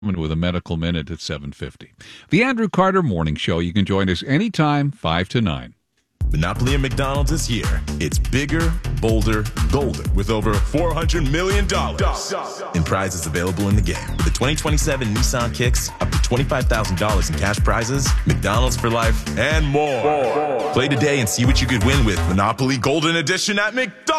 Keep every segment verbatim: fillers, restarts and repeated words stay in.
with a medical minute at seven fifty. The Andrew Carter Morning Show. You can join us anytime, five to nine. Monopoly at McDonald's is here. It's bigger, bolder, golden, with over four hundred million dollars in prizes available in the game. With the twenty twenty-seven Nissan Kicks, up to twenty-five thousand dollars in cash prizes, McDonald's for life, and more. more. Play today and see what you could win with Monopoly Golden Edition at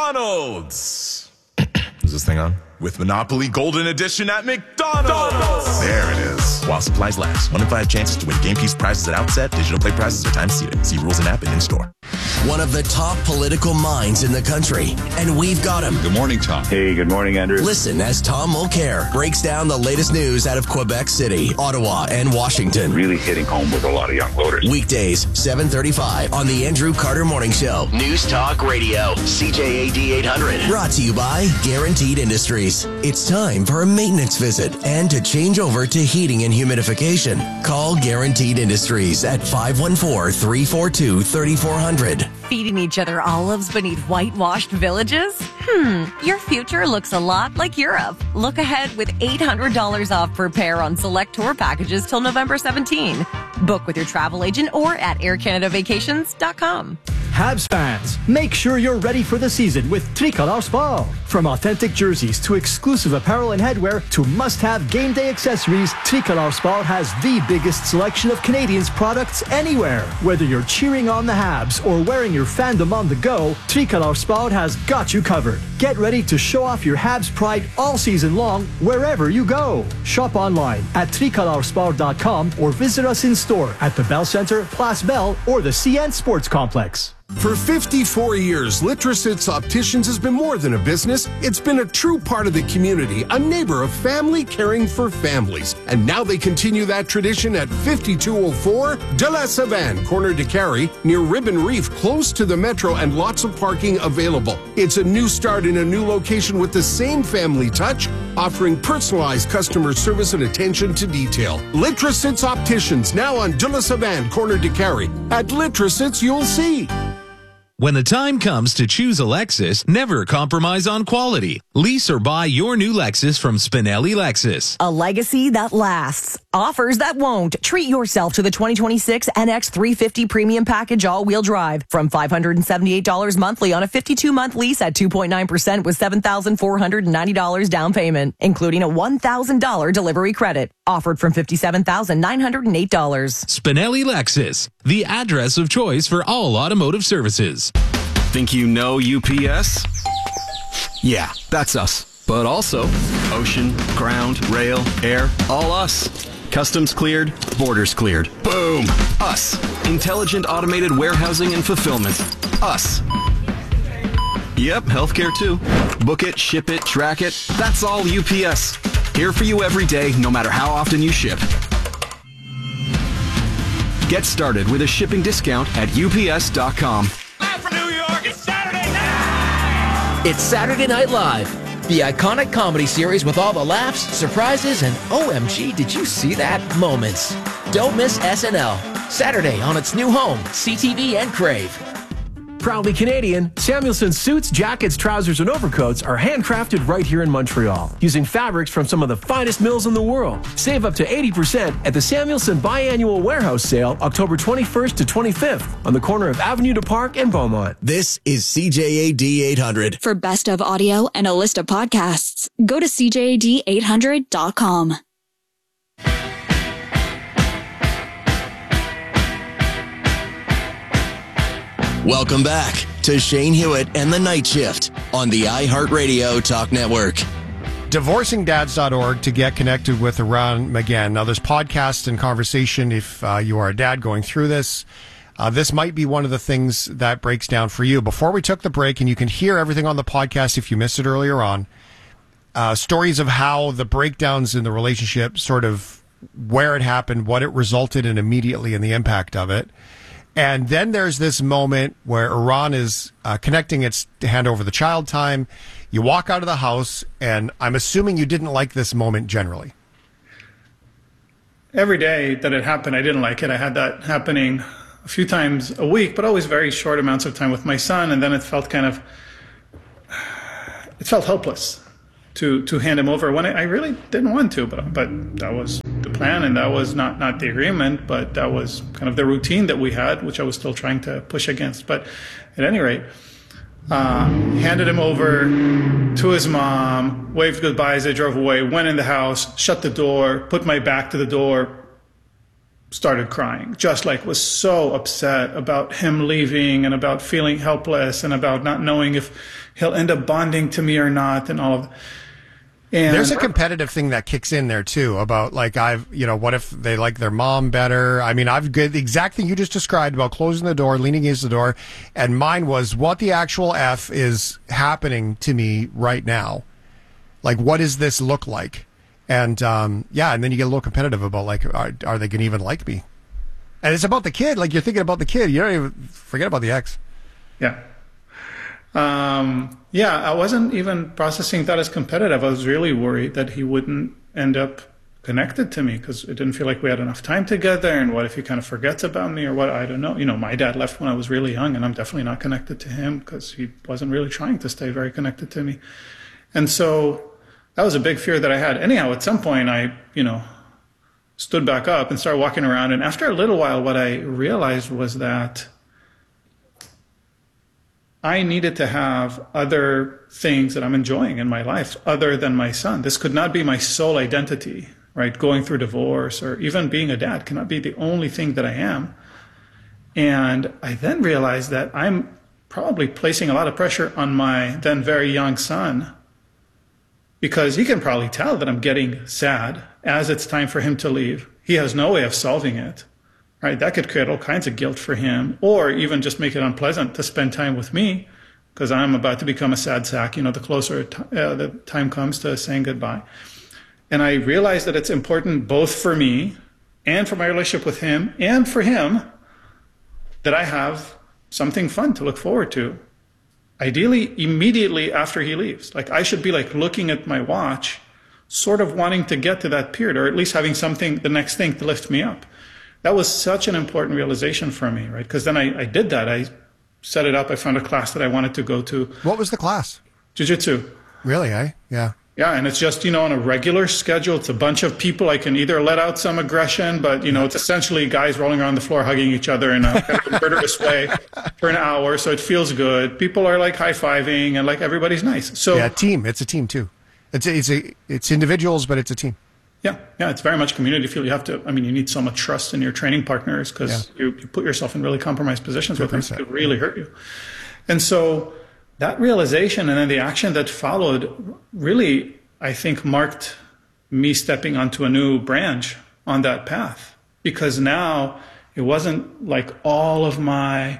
McDonald's. Is this thing on? With Monopoly Golden Edition at McDonald's. There it is. While supplies last. One in five chances to win game piece prizes at outset. Digital play prizes are time seated. See rules and app and in-store. One of the top political minds in the country, and we've got him. Good morning, Tom. Hey, good morning, Andrew. Listen as Tom Mulcair breaks down the latest news out of Quebec City, Ottawa, and Washington. Really hitting home with a lot of young voters. Weekdays, seven thirty-five on the Andrew Carter Morning Show. News Talk Radio, C J A D eight hundred. Brought to you by Guaranteed Industries. It's time for a maintenance visit and to change over to heating and humidification. Call Guaranteed Industries at five one four, three four two, three four zero zero. Feeding each other olives beneath whitewashed villages? Hmm, your future looks a lot like Europe. Look ahead with eight hundred dollars off per pair on select tour packages till November seventeenth. Book with your travel agent or at air canada vacations dot com. Habs fans, make sure you're ready for the season with Tricolor Sport. From authentic jerseys to exclusive apparel and headwear to must-have game day accessories, Tricolor Sport has the biggest selection of Canadians products anywhere. Whether you're cheering on the Habs or wearing your fandom on the go, Tricolor Sport has got you covered. Get ready to show off your Habs pride all season long wherever you go. Shop online at tricolor sport dot com or visit us in store at the Bell Center, Place Bell, or the C N Sports Complex. For fifty-four years, Litrosits Opticians has been more than a business. It's been a true part of the community, a neighbor of family caring for families. And now they continue that tradition at fifty-two oh four De La Savane, corner de Carey, near Ribbon Reef, close to the metro and lots of parking available. It's a new start in a new location with the same family touch, offering personalized customer service and attention to detail. Litrosits Opticians, now on De La Savane, corner de Carey. At Litrosits, you'll see. When the time comes to choose a Lexus, never compromise on quality. Lease or buy your new Lexus from Spinelli Lexus. A legacy that lasts. Offers that won't. Treat yourself to the twenty twenty-six N X three fifty Premium Package All-Wheel Drive. From five hundred seventy-eight dollars monthly on a fifty-two month lease at two point nine percent with seven thousand four hundred ninety dollars down payment, including a one thousand dollars delivery credit. Offered from fifty-seven thousand nine hundred eight dollars. Spinelli Lexus, the address of choice for all automotive services. Think you know U P S? Yeah, that's us. But also ocean, ground, rail, air, all us. Customs cleared, borders cleared. Boom! Us. Intelligent automated warehousing and fulfillment. Us. Yep, healthcare too. Book it, ship it, track it. That's all U P S. Here for you every day, no matter how often you ship. Get started with a shipping discount at U P S dot com. It's Saturday Night Live, the iconic comedy series with all the laughs, surprises, and O M G, did you see that moments. Don't miss S N L, Saturday on its new home, C T V and Crave. Proudly Canadian, Samuelson suits, jackets, trousers, and overcoats are handcrafted right here in Montreal, using fabrics from some of the finest mills in the world. Save up to eighty percent at the Samuelson Biannual Warehouse Sale, October twenty-first to twenty-fifth, on the corner of Avenue du Parc and Beaumont. This is C J A D eight hundred. For best of audio and a list of podcasts, go to C J A D eight hundred dot com. Welcome back to Shane Hewitt and the Night Shift on the iHeartRadio Talk Network. divorcing dads dot org to get connected with Eran Magen. Now, there's podcasts and conversation if uh, you are a dad going through this. Uh, this might be one of the things that breaks down for you. Before we took the break, and you can hear everything on the podcast if you missed it earlier on, uh, stories of how the breakdowns in the relationship, sort of where it happened, what it resulted in immediately, and the impact of it. And then there's this moment where Eran is uh, connecting its to hand over the child time. You walk out of the house, and I'm assuming you didn't like this moment generally. Every day that it happened, I didn't like it. I had that happening a few times a week, but always very short amounts of time with my son. And then it felt kind of, it felt hopeless. to to hand him over when I, I really didn't want to, but but that was the plan, and that was not not the agreement, but that was kind of the routine that we had, which I was still trying to push against. But at any rate, uh, handed him over to his mom, waved goodbye as I drove away, went in the house, shut the door, put my back to the door, started crying, just like was so upset about him leaving and about feeling helpless and about not knowing if he'll end up bonding to me or not and all of that. And there's a competitive thing that kicks in there too about like I've you know what if they like their mom better. I mean I've good the exact thing you just described about closing the door, leaning against the door, and mine was what the actual F is happening to me right now. Like what does this look like? And um, yeah, and then you get a little competitive about like are, are they gonna even like me? And it's about the kid. Like you're thinking about the kid. You don't even forget about the ex. Yeah. Um, yeah, I wasn't even processing that as competitive. I was really worried that he wouldn't end up connected to me because it didn't feel like we had enough time together. And what if he kind of forgets about me or what? I don't know. You know, my dad left when I was really young, and I'm definitely not connected to him because he wasn't really trying to stay very connected to me. And so that was a big fear that I had. Anyhow, at some point I, you know, stood back up and started walking around. And after a little while, what I realized was that I needed to have other things that I'm enjoying in my life other than my son. This could not be my sole identity, right? Going through divorce or even being a dad cannot be the only thing that I am. And I then realized that I'm probably placing a lot of pressure on my then very young son because he can probably tell that I'm getting sad as it's time for him to leave. He has no way of solving it. Right, that could create all kinds of guilt for him, or even just make it unpleasant to spend time with me, because I'm about to become a sad sack. You know, the closer t- uh, the time comes to saying goodbye, and I realized that it's important both for me and for my relationship with him, and for him, that I have something fun to look forward to. Ideally, immediately after he leaves, like I should be like looking at my watch, sort of wanting to get to that period, or at least having something, the next thing to lift me up. That was such an important realization for me, right? Because then I, I did that. I set it up. I found a class that I wanted to go to. What was the class? Jiu-jitsu. Really, eh? Yeah. Yeah, and it's just, you know, on a regular schedule. It's a bunch of people. I can either let out some aggression, but, you know, it's essentially guys rolling around the floor, hugging each other in a kind of murderous way for an hour. So it feels good. People are like high-fiving and like everybody's nice. So yeah, team. It's a team too. It's a, it's a, it's individuals, but it's a team. Yeah, yeah, it's very much community feel. You have to, I mean, you need so much trust in your training partners because yeah. you, you put yourself in really compromised positions with them. It could really hurt you. And so that realization and then the action that followed really, I think, marked me stepping onto a new branch on that path. Because now it wasn't like all of my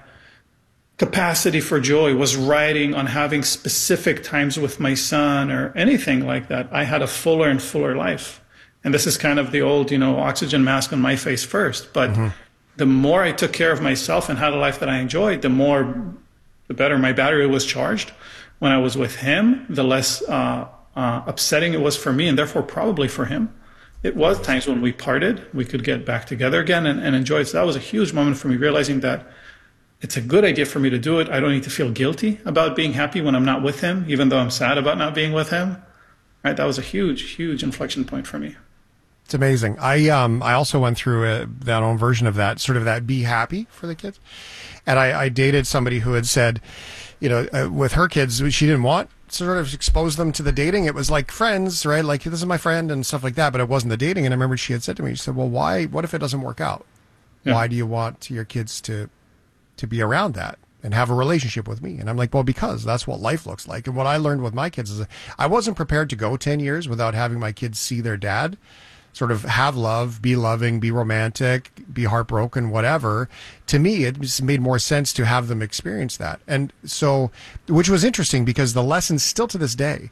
capacity for joy was riding on having specific times with my son or anything like that. I had a fuller and fuller life. And this is kind of the old, you know, oxygen mask on my face first. But mm-hmm. the more I took care of myself and had a life that I enjoyed, the more, the better my battery was charged. When I was with him, the less uh, uh, upsetting it was for me and therefore probably for him. It was times when we parted, we could get back together again and, and enjoy it. So that was a huge moment for me, realizing that it's a good idea for me to do it. I don't need to feel guilty about being happy when I'm not with him, even though I'm sad about not being with him. Right? That was a huge, huge inflection point for me. It's amazing. I um I also went through a, that own version of that, sort of that be happy for the kids. And I, I dated somebody who had said, you know, uh, with her kids, she didn't want to sort of expose them to the dating. It was like friends, right? Like, this is my friend and stuff like that, but it wasn't the dating. And I remember she had said to me, she said, well, why, what if it doesn't work out? Yeah. Why do you want your kids to to be around that and have a relationship with me? And I'm like, well, because that's what life looks like. And what I learned with my kids is I wasn't prepared to go ten years without having my kids see their dad sort of have love, be loving, be romantic, be heartbroken, whatever. To me, it just made more sense to have them experience that. And so, which was interesting because the lessons still to this day,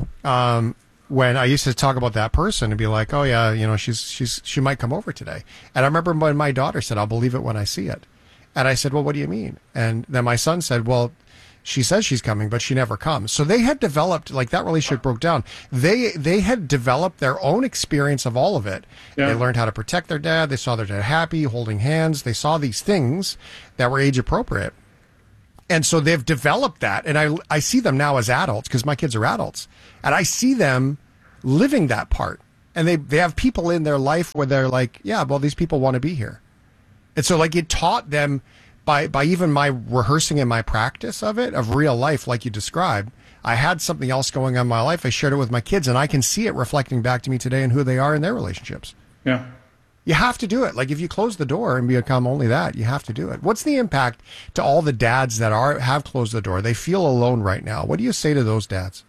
um, when I used to talk about that person and be like, oh yeah, you know, she's, she's, she might come over today. And I remember when my daughter said, I'll believe it when I see it. And I said, well, what do you mean? And then my son said, well, she says she's coming, but she never comes. So they had developed, like, that relationship broke down. They they had developed their own experience of all of it. Yeah. They learned how to protect their dad. They saw their dad happy, holding hands. They saw these things that were age appropriate. And so they've developed that. And I, I see them now as adults because my kids are adults. And I see them living that part. And they, they have people in their life where they're like, yeah, well, these people want to be here. And so like it taught them by, by even my rehearsing and my practice of it, of real life, like you described, I had something else going on in my life. I shared it with my kids and I can see it reflecting back to me today and who they are in their relationships. Yeah. You have to do it. Like if you close the door and become only that, you have to do it. What's the impact to all the dads that are have closed the door? They feel alone right now. What do you say to those dads?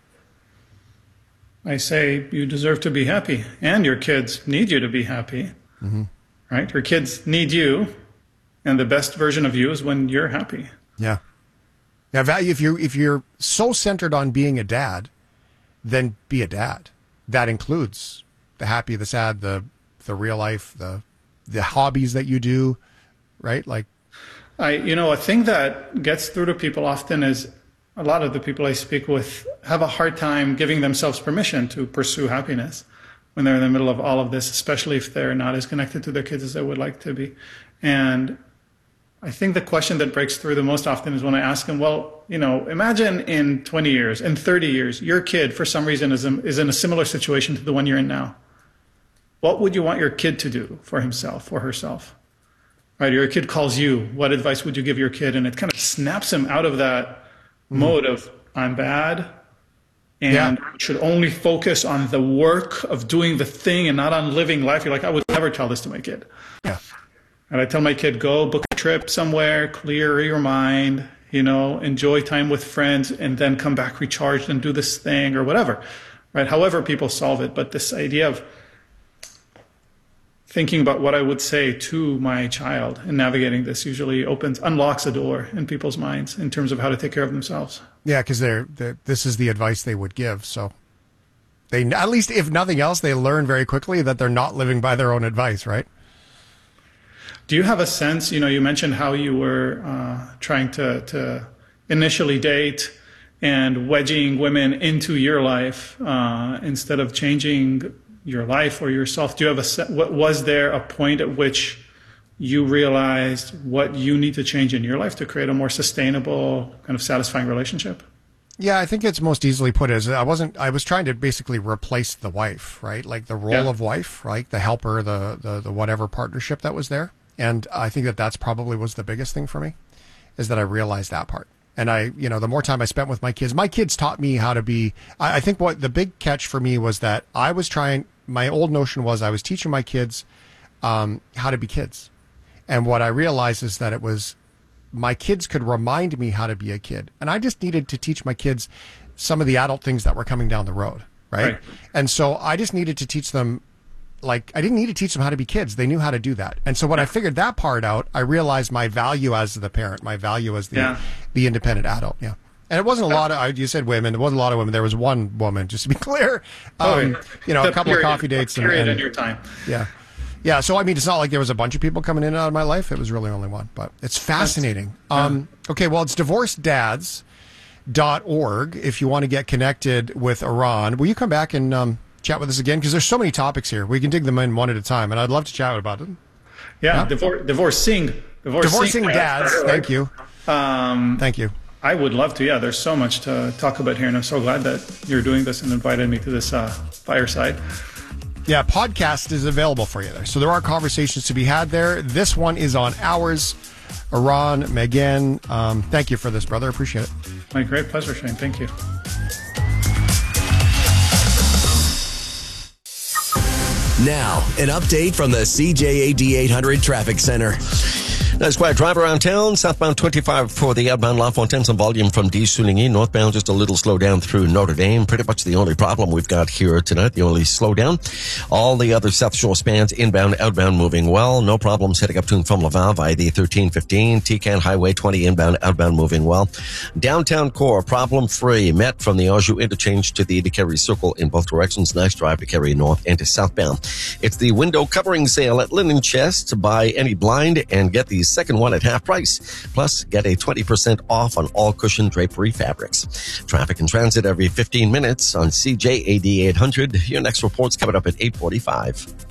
I say you deserve to be happy, and your kids need you to be happy. Mm-hmm. Right? Your kids need you, and the best version of you is when you're happy. Yeah. Now, value if you if you're so centered on being a dad, then be a dad. That includes the happy, the sad, the the real life, the the hobbies that you do, right? Like, I you know a thing that gets through to people often is a lot of the people I speak with have a hard time giving themselves permission to pursue happiness when they're in the middle of all of this, especially if they're not as connected to their kids as they would like to be. And I think the question that breaks through the most often is when I ask them, well, you know, imagine in twenty years, in thirty years, your kid for some reason is in, is in a similar situation to the one you're in now. What would you want your kid to do for himself or herself? Right? Your kid calls you. What advice would you give your kid? And it kind of snaps him out of that mm-hmm. mode of I'm bad and yeah. should only focus on the work of doing the thing and not on living life. You're like, I would never tell this to my kid. Yeah. And I tell my kid, go book a trip somewhere, clear your mind, you know, enjoy time with friends, and then come back recharged and do this thing or whatever, right? However people solve it. But this idea of thinking about what I would say to my child and navigating this usually opens, unlocks a door in people's minds in terms of how to take care of themselves. Yeah, because they're, they're this is the advice they would give. So they, at least if nothing else, they learn very quickly that they're not living by their own advice, right? Do you have a sense, you know, you mentioned how you were uh, trying to, to initially date and wedging women into your life uh, instead of changing your life or yourself. Do you have a, what was there a point at which you realized what you need to change in your life to create a more sustainable, kind of satisfying relationship? Yeah, I think it's most easily put as I wasn't, I was trying to basically replace the wife, right? Like the role yeah. of wife, right? The helper, the, the, the whatever partnership that was there. And I think that that's probably was the biggest thing for me, is that I realized that part. And I, you know, the more time I spent with my kids, my kids taught me how to be, I, I think what the big catch for me was that I was trying, my old notion was I was teaching my kids um, how to be kids. And what I realized is that it was, my kids could remind me how to be a kid. And I just needed to teach my kids some of the adult things that were coming down the road. Right. right. And so I just needed to teach them, like, I didn't need to teach them how to be kids. They knew how to do that. And so when I figured that part out, I realized my value as the parent, my value as the, yeah. the independent adult. Yeah. And it wasn't a lot of, you said women, it wasn't a lot of women. There was one woman, just to be clear. Um, oh, yeah. You know, the a couple period, of coffee dates. Period and, and, in your time. Yeah. Yeah. So, I mean, it's not like there was a bunch of people coming in and out of my life. It was really only one, but it's fascinating. Yeah. Um, okay. Well, it's divorced dads dot org if you want to get connected with Eran. Will you come back and, um, chat with us again, because there's so many topics here. We can dig them in one at a time, and I'd love to chat about them. Yeah, yeah. Divor- divorcing, divorcing, divorcing dads. Thank you. Um, Thank you. I would love to. Yeah, there's so much to talk about here, and I'm so glad that you're doing this and invited me to this uh, fireside. Yeah, podcast is available for you there. So there are conversations to be had there. This one is on ours. Eran Meghen, um, thank you for this, brother. Appreciate it. My great pleasure, Shane. Thank you. Now, an update from the C J A D eight hundred Traffic Center. Nice quiet drive around town. Southbound twenty-five for the outbound LaFontaine. Some volume from D. Souligny. Northbound just a little slowdown through Notre Dame. Pretty much the only problem we've got here tonight. The only slowdown. All the other South Shore spans inbound, outbound moving well. No problems heading up to and from Laval via the thirteen fifteen. T-Can Highway twenty inbound, outbound moving well. Downtown core problem free. Met from the Anjou interchange to the Decarie Circle in both directions. Nice drive to carry north and to southbound. It's the window covering sale at Linen Chest. Buy any blind and get the second one at half price. Plus, get a twenty percent off on all cushion drapery fabrics. Traffic and transit every fifteen minutes on C J A D eight hundred. Your next report's coming up at eight forty-five.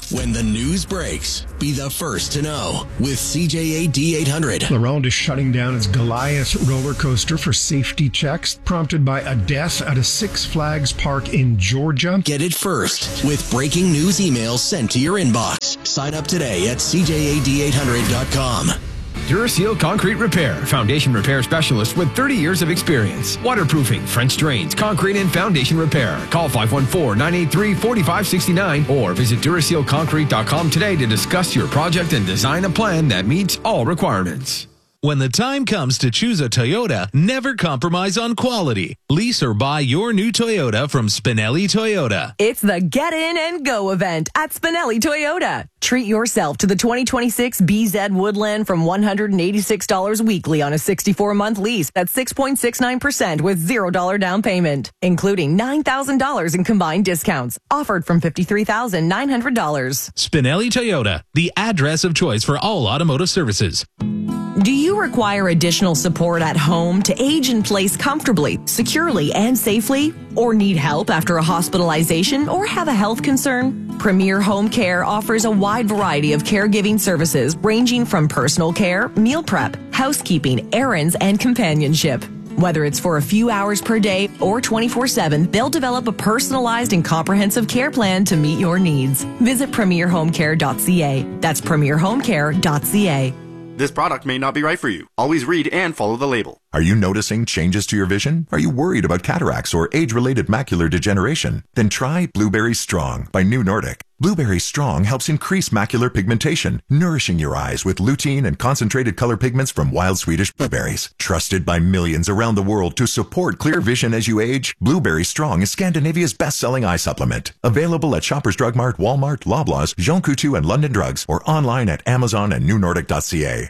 When the news breaks, be the first to know with C J A D eight hundred. La Ronde is shutting down its Goliath roller coaster for safety checks, prompted by a death at a Six Flags park in Georgia. Get it first with breaking news emails sent to your inbox. Sign up today at C J A D eight hundred dot com. Duraseal Concrete Repair, foundation repair specialist with thirty years of experience. Waterproofing, French drains, concrete and foundation repair. Call five one four, nine eight three, four five six nine or visit Duraseal Concrete dot com today to discuss your project and design a plan that meets all requirements. When the time comes to choose a Toyota, never compromise on quality. Lease or buy your new Toyota from Spinelli Toyota. It's the Get In and Go event at Spinelli Toyota. Treat yourself to the twenty twenty-six B Z Woodland from one hundred eighty-six dollars weekly on a sixty-four month lease at six point six nine percent with zero dollars down payment, including nine thousand dollars in combined discounts, offered from fifty-three thousand nine hundred dollars. Spinelli Toyota, the address of choice for all automotive services. Do you require additional support at home to age in place comfortably, securely, and safely? Or need help after a hospitalization or have a health concern? Premier Home Care offers a wide variety of caregiving services ranging from personal care, meal prep, housekeeping, errands, and companionship. Whether it's for a few hours per day or twenty-four seven, they'll develop a personalized and comprehensive care plan to meet your needs. Visit premier home care dot c a. That's premier home care dot c a. This product may not be right for you. Always read and follow the label. Are you noticing changes to your vision? Are you worried about cataracts or age-related macular degeneration? Then try Blueberry Strong by New Nordic. Blueberry Strong helps increase macular pigmentation, nourishing your eyes with lutein and concentrated color pigments from wild Swedish blueberries. Trusted by millions around the world to support clear vision as you age, Blueberry Strong is Scandinavia's best-selling eye supplement. Available at Shoppers Drug Mart, Walmart, Loblaws, Jean Coutu, and London Drugs, or online at Amazon and new nordic dot c a.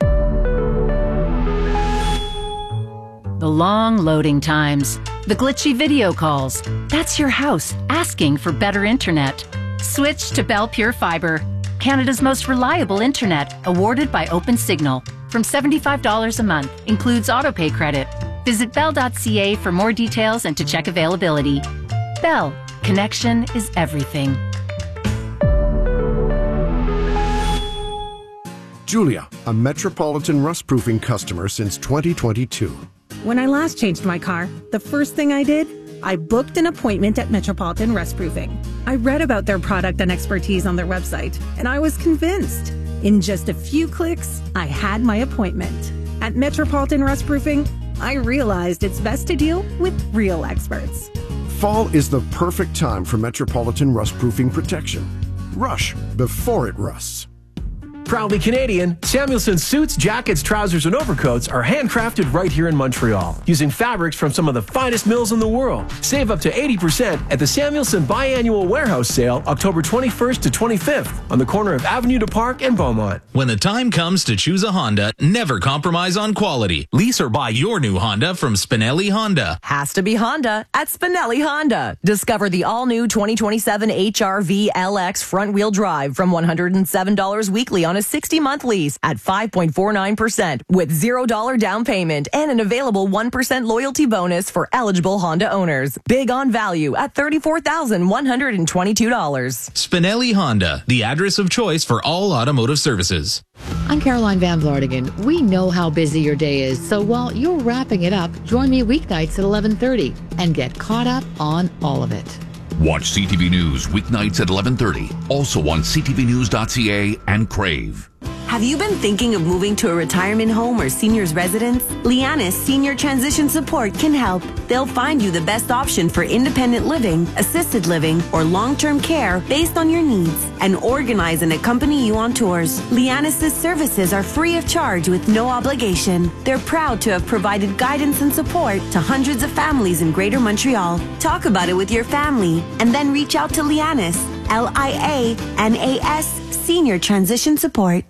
The long loading times, the glitchy video calls. That's your house asking for better internet. Switch to Bell Pure Fiber, Canada's most reliable internet, awarded by OpenSignal. From seventy-five dollars a month, includes autopay credit. Visit bell dot c a for more details and to check availability. Bell, connection is everything. Julia, a Metropolitan rust-proofing customer since twenty twenty-two. When I last changed my car, the first thing I did, I booked an appointment at Metropolitan Rustproofing. I read about their product and expertise on their website, and I was convinced. In just a few clicks, I had my appointment. At Metropolitan Rustproofing, I realized it's best to deal with real experts. Fall is the perfect time for Metropolitan rust-proofing protection. Rush before it rusts. Proudly Canadian, Samuelson suits, jackets, trousers, and overcoats are handcrafted right here in Montreal, using fabrics from some of the finest mills in the world. Save up to eighty percent at the Samuelson Biannual Warehouse Sale, October twenty-first to twenty-fifth, on the corner of Avenue du Parc and Beaumont. When the time comes to choose a Honda, never compromise on quality. Lease or buy your new Honda from Spinelli Honda. Has to be Honda at Spinelli Honda. Discover the all-new twenty twenty-seven H R V L X front-wheel drive from one hundred seven dollars weekly on a sixty month lease at five point four nine percent with zero dollars down payment and an available one percent loyalty bonus for eligible Honda owners. Big on value at thirty-four thousand one hundred twenty-two dollars. Spinelli Honda, the address of choice for all automotive services. I'm Caroline Van Vlartigan. We know how busy your day is, so while you're wrapping it up, join me weeknights at eleven thirty and get caught up on all of it. Watch C T V News weeknights at eleven thirty, also on c t v news dot c a and Crave. Have you been thinking of moving to a retirement home or senior's residence? Lianis Senior Transition Support can help. They'll find you the best option for independent living, assisted living, or long-term care based on your needs and organize and accompany you on tours. Lianis' services are free of charge with no obligation. They're proud to have provided guidance and support to hundreds of families in Greater Montreal. Talk about it with your family and then reach out to Lianis, L I A N A S, Senior Transition Support.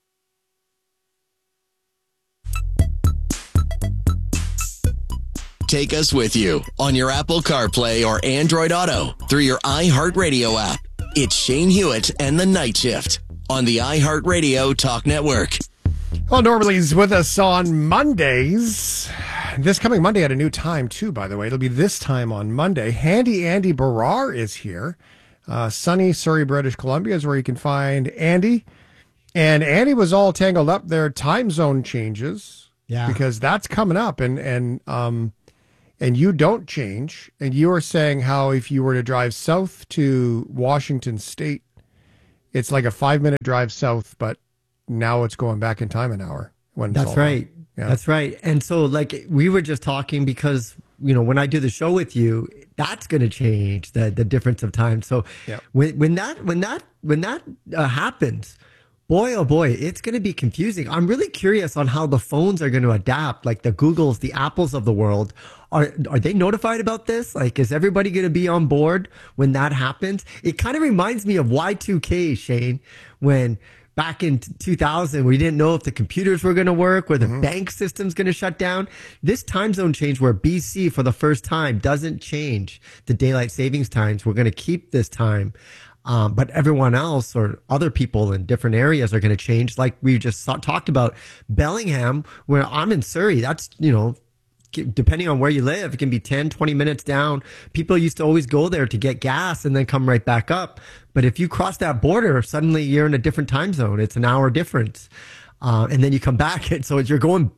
Take us with you on your Apple CarPlay or Android Auto through your iHeartRadio app. It's Shane Hewitt and the Night Shift on the iHeartRadio Talk Network. Well, normally he's with us on Mondays. This coming Monday at a new time, too, by the way. It'll be this time on Monday. Handy Andy Barrar is here. Uh, sunny Surrey, British Columbia is where you can find Andy. And Andy was all tangled up there. Time zone changes. Yeah. Because that's coming up. And, and, um, and you don't change. And you were saying how if you were to drive south to Washington State, it's like a five minute drive south, but now it's going back in time an hour. When it's That's all right. Yeah. That's right. And so, like, we were just talking because, you know, when I do the show with you, that's going to change the the difference of time. So Yep. when when that when that when that uh, happens, boy oh boy, it's going to be confusing. I'm really curious on how the phones are going to adapt. Like the Googles, the Apples of the world, are are they notified about this? Like, is everybody going to be on board when that happens? It kind of reminds me of Y two K, Shane, when back in two thousand, we didn't know if the computers were going to work, where the mm-hmm. bank system's going to shut down. This time zone change where B C for the first time doesn't change the daylight savings times. We're going to keep this time. Um, but everyone else or other people in different areas are going to change. Like we just saw, talked about Bellingham, where I'm in Surrey. That's, you know, depending on where you live, it can be ten, twenty minutes down. People used to always go there to get gas and then come right back up. But if you cross that border, suddenly you're in a different time zone. It's an hour difference. Uh, and then you come back. And so you're going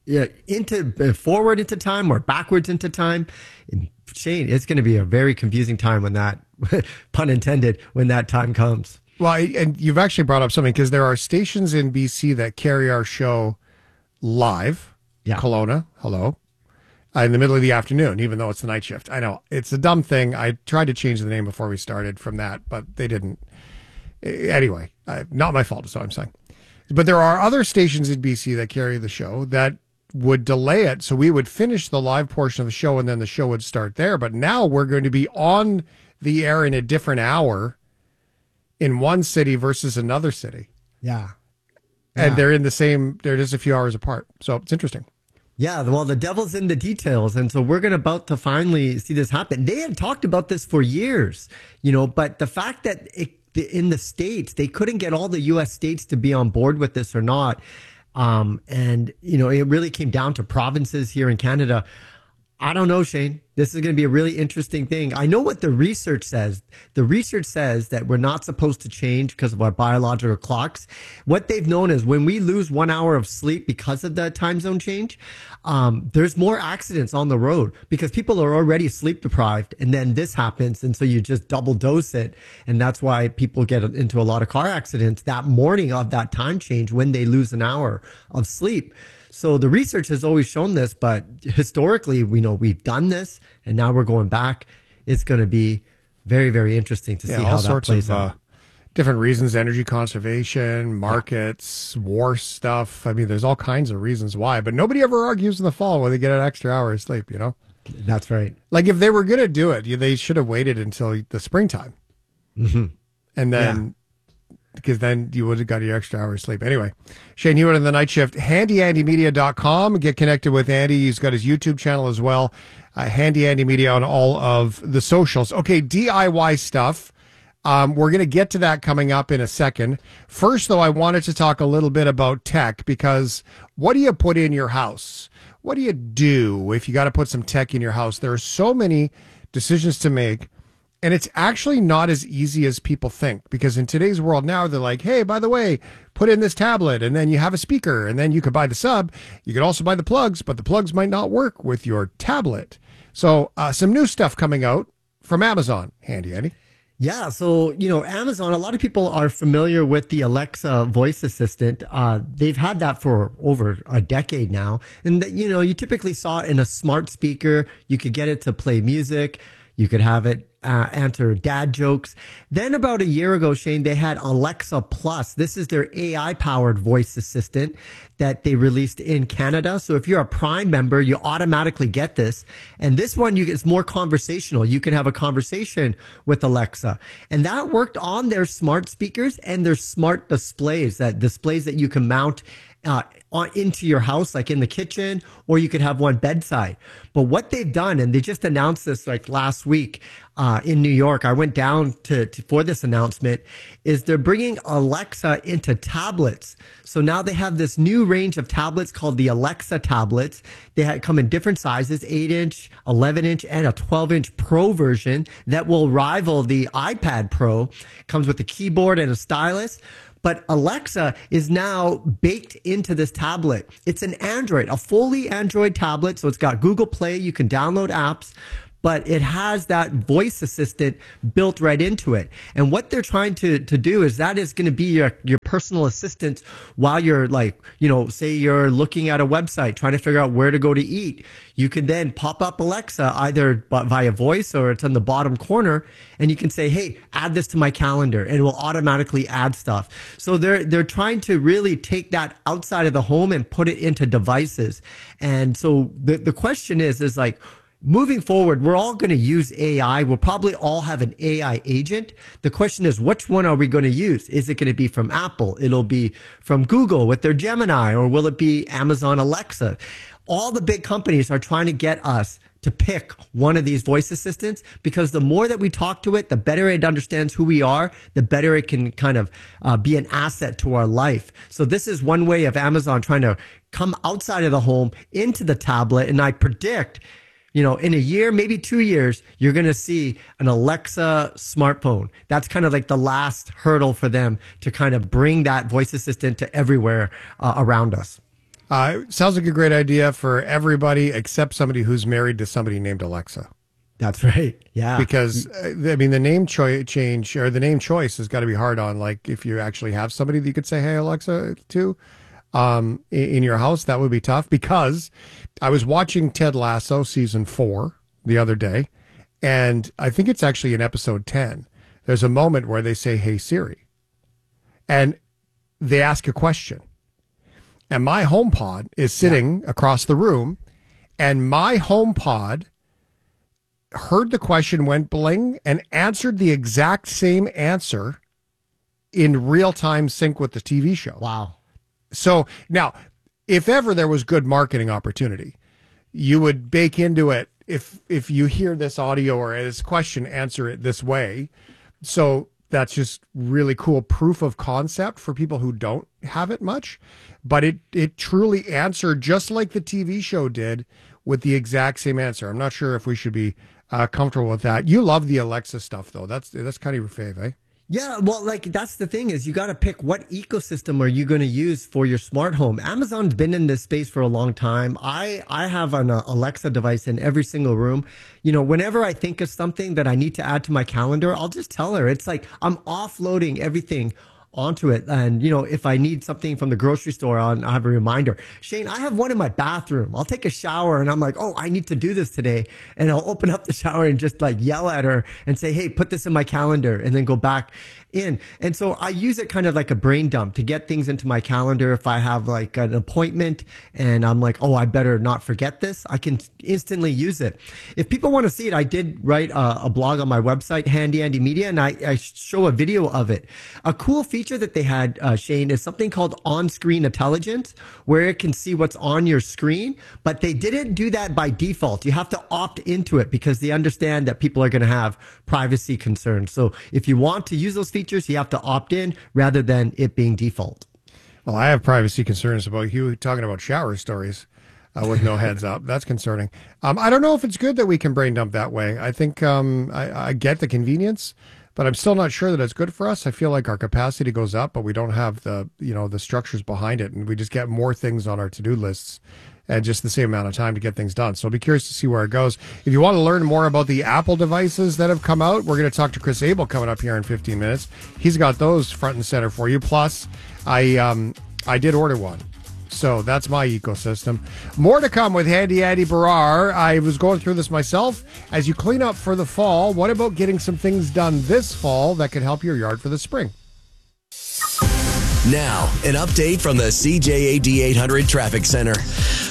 into forward into time or backwards into time. Shane, it's going to be a very confusing time when that, pun intended, when that time comes. Well, and you've actually brought up something because there are stations in B C that carry our show live. Yeah. Kelowna, hello. Uh, in the middle of the afternoon, even though it's the night shift. I know it's a dumb thing. I tried to change the name before we started from that, but they didn't. Anyway, uh, not my fault is what I'm saying. But there are other stations in B C that carry the show that would delay it. So we would finish the live portion of the show and then the show would start there. But now we're going to be on the air in a different hour in one city versus another city. Yeah. And Yeah. they're in the same, they're just a few hours apart. So it's interesting. Yeah, well, the devil's in the details. And so we're going to about to finally see this happen. They had talked about this for years, you know, but the fact that it, in the States, they couldn't get all the U S states to be on board with this or not. Um, and, you know, it really came down to provinces here in Canada. I don't know, Shane. This is going to be a really interesting thing. I know what the research says. The research says that we're not supposed to change because of our biological clocks. What they've known is when we lose one hour of sleep because of the time zone change, um, there's more accidents on the road because people are already sleep deprived. And then this happens. And so you just double dose it. And that's why people get into a lot of car accidents that morning of that time change when they lose an hour of sleep. So the research has always shown this, but historically, we know we've done this, and now we're going back. It's going to be very, very interesting to Yeah, see all how that sorts plays of out. uh, different reasons: energy conservation, markets, war stuff. I mean, there's all kinds of reasons why, but nobody ever argues in the fall when they get an extra hour of sleep. You know, That's right. like if they were going to do it, they should have waited until the springtime, Mm-hmm. and then. Because then you would have got your extra hour of sleep. Anyway, Shane Hewitt on the night shift. handy andy media dot com. Get connected with Andy. He's got his YouTube channel as well. Uh, Handy Andy Media on all of the socials. Okay, D I Y stuff. Um, we're going to get to that coming up in a second. First, though, I wanted to talk a little bit about tech because what do you put in your house? What do you do if you got to put some tech in your house? There are so many decisions to make. And it's actually not as easy as people think, because in today's world now, they're like, hey, by the way, put in this tablet and then you have a speaker and then you could buy the sub. You could also buy the plugs, but the plugs might not work with your tablet. So uh, some new stuff coming out from Amazon. Handy, Andy. Yeah, so, you know, Amazon, a lot of people are familiar with the Alexa voice assistant. Uh, they've had that for over a decade now. And, you know, you typically saw it in a smart speaker. You could get it to play music. You could have it uh, answer dad jokes. Then about a year ago, Shane, they had Alexa Plus. This is their A I-powered voice assistant that they released in Canada. So if you're a Prime member, you automatically get this. And this one, you it's more conversational. You can have a conversation with Alexa. And that worked on their smart speakers and their smart displays, that displays that you can mount uh, on, into your house, like in the kitchen, or you could have one bedside. But what they've done, and they just announced this like last week uh, in New York, I went down to, to for this announcement, is they're bringing Alexa into tablets. So now they have this new range of tablets called the Alexa tablets. They ha- come in different sizes, eight inch, eleven inch, and a twelve inch Pro version that will rival the iPad Pro. Comes with a keyboard and a stylus. But Alexa is now baked into this tablet. It's an Android, a fully Android tablet. So it's got Google Play. You can download apps, but it has that voice assistant built right into it. And what they're trying to, to do is that is going to be your, your personal assistant while you're like, you know, say you're looking at a website, trying to figure out where to go to eat. You can then pop up Alexa either via voice or it's on the bottom corner, and you can say, hey, add this to my calendar, and it will automatically add stuff. So they're they're trying to really take that outside of the home and put it into devices. And so the, the question is, is like, moving forward, we're all going to use A I. We'll probably all have an A I agent. The question is, which one are we going to use? Is it going to be from Apple? It'll be from Google with their Gemini, or will it be Amazon Alexa? All the big companies are trying to get us to pick one of these voice assistants, because the more that we talk to it, the better it understands who we are, the better it can kind of uh, be an asset to our life. So this is one way of Amazon trying to come outside of the home into the tablet. And I predict, you know, in a year, maybe two years, you're going to see an Alexa smartphone. That's kind of like the last hurdle for them to kind of bring that voice assistant to everywhere uh, around us. Uh, sounds like a great idea for everybody except somebody who's married to somebody named Alexa. That's right. Yeah. Because, uh, I mean, the name cho- change or the name choice has got to be hard on, like, if you actually have somebody that you could say, hey, Alexa, to um, in, in your house, that would be tough. Because I was watching Ted Lasso season four the other day, and I think it's actually in episode ten. There's a moment where they say, hey, Siri, and they ask a question. And my HomePod is sitting yeah. across the room, and my HomePod heard the question, went bling, and answered the exact same answer in real-time sync with the T V show. Wow. So now, if ever there was good marketing opportunity, you would bake into it, if if you hear this audio or this question, answer it this way. So that's just really cool proof of concept for people who don't have it much. But it, it truly answered just like the T V show did with the exact same answer. I'm not sure if we should be uh, comfortable with that. You love the Alexa stuff, though. That's that's kind of your fave, eh? Yeah, well, like, that's the thing is you got to pick what ecosystem are you going to use for your smart home. Amazon's been in this space for a long time. I, I have an uh, Alexa device in every single room. You know, whenever I think of something that I need to add to my calendar, I'll just tell her. It's like I'm offloading everything onto it. And, you know, if I need something from the grocery store, I'll, I'll have a reminder. Shane, I have one in my bathroom. I'll take a shower and I'm like, oh, I need to do this today. And I'll open up the shower and just like yell at her and say, hey, put this in my calendar, and then go back in. And so I use it kind of like a brain dump to get things into my calendar. If I have like an appointment and I'm like, oh, I better not forget this, I can instantly use it. If people want to see it, I did write a, a blog on my website, Handy Andy Media, and I, I show a video of it. A cool feature that they had, uh, Shane, is something called on-screen intelligence, where it can see what's on your screen, but they didn't do that by default. You have to opt into it because they understand that people are going to have privacy concerns. So if you want to use those features, you have to opt in rather than it being default. Well, I have privacy concerns about you talking about shower stories uh, with no heads up. That's concerning. Um, I don't know if it's good that we can brain dump that way. I think um, I, I get the convenience, but I'm still not sure that it's good for us. I feel like our capacity goes up, but we don't have the, you know, the structures behind it, and we just get more things on our to-do lists and just the same amount of time to get things done. So I'll be curious to see where it goes. If you want to learn more about the Apple devices that have come out, we're going to talk to Chris Abel coming up here in fifteen minutes. He's got those front and center for you. Plus, I um, I did order one. So that's my ecosystem. More to come with Handy Andy Barrar. I was going through this myself. As you clean up for the fall, what about getting some things done this fall that could help your yard for the spring? Now, an update from the C J A D eight hundred Traffic Center.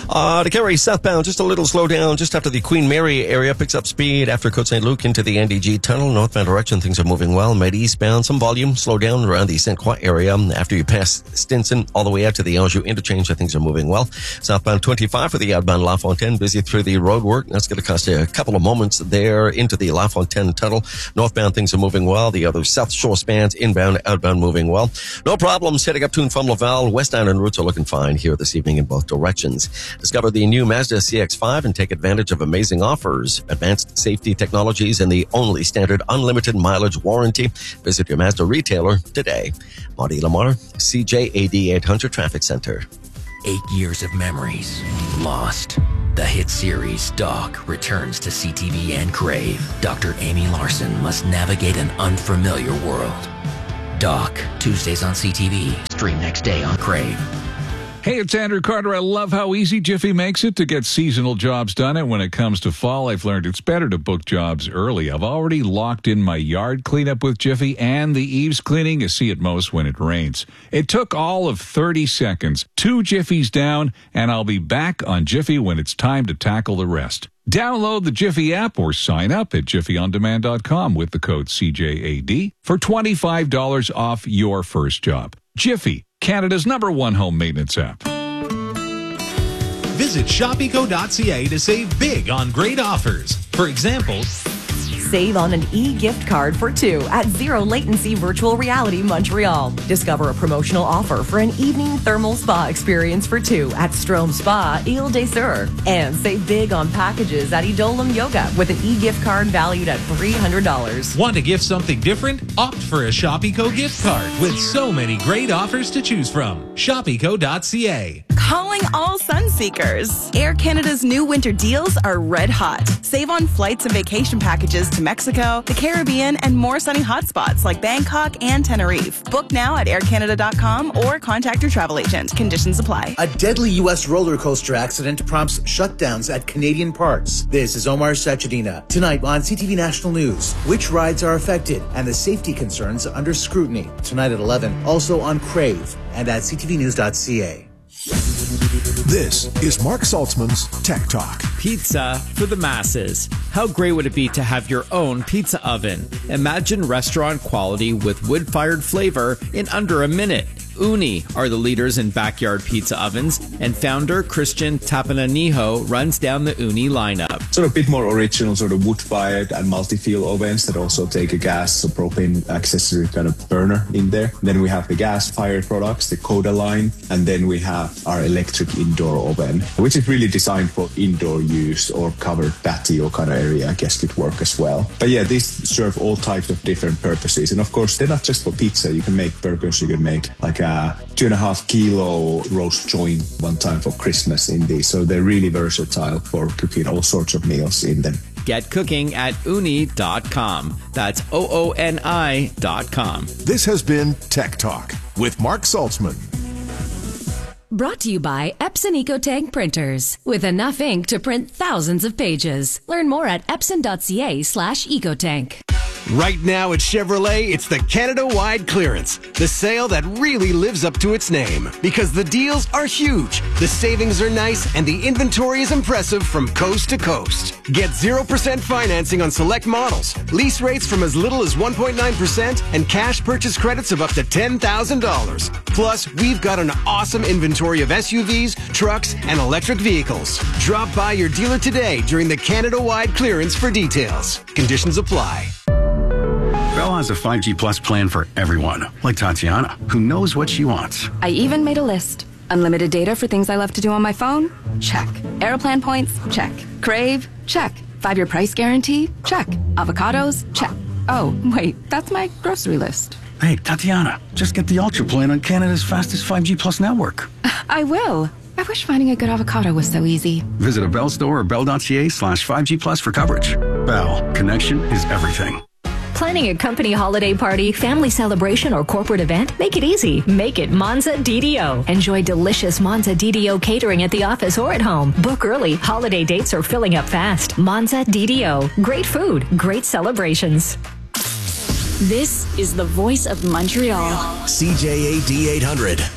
Uh, to carry southbound, just a little slowdown just after the Queen Mary area. Picks up speed after Côte Saint Luc into the N D G tunnel. Northbound direction, things are moving well. Mid eastbound, some volume. Slow down around the Saint Croix area. After you pass Stinson all the way out to the Anjou interchange, things are moving well. Southbound twenty-five for the outbound La Fontaine, busy through the road work. That's going to cost you a couple of moments there into the La Fontaine tunnel. Northbound, things are moving well. The other South Shore spans, inbound, outbound, moving well. No problems heading up to and from Laval. West Island routes are looking fine here this evening in both directions. Discover the new Mazda C X five and take advantage of amazing offers, advanced safety technologies, and the only standard unlimited mileage warranty. Visit your Mazda retailer today. Marty Lamar, C J A D eight hundred Traffic Center. Eight years of memories lost. The hit series Doc returns to C T V and Crave. Doctor Amy Larson must navigate an unfamiliar world. Doc, Tuesdays on C T V. Stream next day on Crave. Hey, it's Andrew Carter. I love how easy Jiffy makes it to get seasonal jobs done. And when it comes to fall, I've learned it's better to book jobs early. I've already locked in my yard cleanup with Jiffy and the eaves cleaning you see at most when it rains. It took all of thirty seconds, two Jiffies down, and I'll be back on Jiffy when it's time to tackle the rest. Download the Jiffy app or sign up at jiffy on demand dot com with the code C J A D for twenty-five dollars off your first job. Jiffy, Canada's number one home maintenance app. Visit shop eco dot c a to save big on great offers. For example, Save on an e-gift card for two at Zero Latency Virtual Reality Montreal. Discover a promotional offer for an evening thermal spa experience for two at Strom Spa, Ile des Sœurs. And save big on packages at Idolam Yoga with an e-gift card valued at three hundred dollars. Want to gift something different? Opt for a Shop Eco gift card with so many great offers to choose from. shop eco dot c a. Calling all sun seekers. Air Canada's new winter deals are red hot. Save on flights and vacation packages to Mexico, the Caribbean, and more sunny hotspots like Bangkok and Tenerife. Book now at air canada dot com or contact your travel agent. Conditions apply. A deadly U S roller coaster accident prompts shutdowns at Canadian parks. This is Omar Sachedina. Tonight on C T V National News, which rides are affected and the safety concerns under scrutiny. Tonight at eleven, also on Crave and at c t v news dot c a. This is Mark Saltzman's Tech Talk. Pizza for the masses. How great would it be to have your own pizza oven? Imagine restaurant quality with wood-fired flavor in under a minute. Uni are the leaders in backyard pizza ovens, and founder Christian Tapananiho runs down the Uni lineup. Sort of a bit more original, sort of wood-fired and multi-fuel ovens that also take a gas, so propane accessory kind of burner in there. Then we have the gas-fired products, the Coda line, and then we have our electric indoor oven, which is really designed for indoor use or covered patio kind of area. I guess could work as well. But yeah, these serve all types of different purposes, and of course they're not just for pizza. You can make burgers, you can make like a Uh, two and a half kilo roast joint one time for Christmas in these. So they're really versatile for cooking all sorts of meals in them. Get cooking at uni dot com. That's O O N I dot com. This has been Tech Talk with Mark Saltzman. Brought to you by Epson EcoTank printers. With enough ink to print thousands of pages. Learn more at epson dot c a slash ecotank. Right now at Chevrolet, it's the Canada-wide clearance. The sale that really lives up to its name. Because the deals are huge, the savings are nice, and the inventory is impressive from coast to coast. Get zero percent financing on select models, lease rates from as little as one point nine percent, and cash purchase credits of up to ten thousand dollars. Plus, we've got an awesome inventory of S U Vs, trucks, and electric vehicles. Drop by your dealer today during the Canada-wide clearance for details. Conditions apply. Bell has a five G Plus plan for everyone, like Tatiana, who knows what she wants. I even made a list. Unlimited data for things I love to do on my phone? Check. Aeroplan points? Check. Crave? Check. Five-year price guarantee? Check. Avocados? Check. Oh, wait, that's my grocery list. Hey, Tatiana, just get the Ultra plan on Canada's fastest five G Plus network. I will. I wish finding a good avocado was so easy. Visit a Bell store or bell dot c a slash five G Plus for coverage. Bell, connection is everything. Planning a company holiday party, family celebration, or corporate event? Make it easy. Make it Monza D D O. Enjoy delicious Monza D D O catering at the office or at home. Book early. Holiday dates are filling up fast. Monza D D O. Great food. Great celebrations. This is the voice of Montreal. C J A D eight hundred.